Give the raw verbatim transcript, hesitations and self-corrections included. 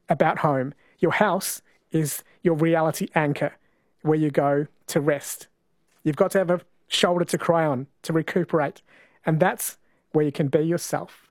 about home. Your house is your reality anchor, where you go to rest. You've got to have a shoulder to cry on, to recuperate. And that's where you can be yourself.